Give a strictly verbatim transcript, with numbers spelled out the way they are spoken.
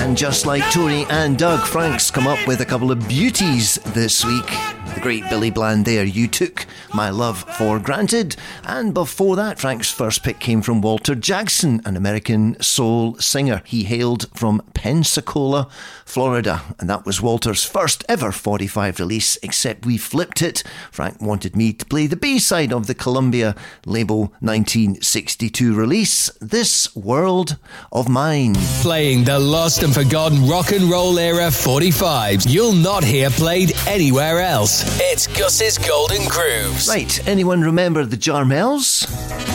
And just like Tony and Doug, Frank's come up with a couple of beauties this week. The great Billy Bland there, You Took My Love for Granted. And before that, Frank's first pick came from Walter Jackson, an American soul singer. He hailed from Pensacola, Florida, and that was Walter's first ever forty-five release, except we flipped it. Frank wanted me to play the B-side of the Columbia label nineteen sixty-two release, This World of Mine. Playing the lost and forgotten rock and roll era forty-fives you'll not hear played anywhere else. It's Gus's Golden Grooves. Right, anyone remember the Jarmels?